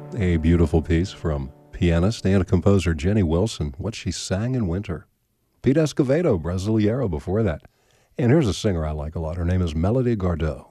A beautiful piece from pianist and composer Jenny Wilson, What She Sang in Winter. Pete Escovedo, Brasileiro before that. And here's a singer I like a lot. Her name is Melody Gardot.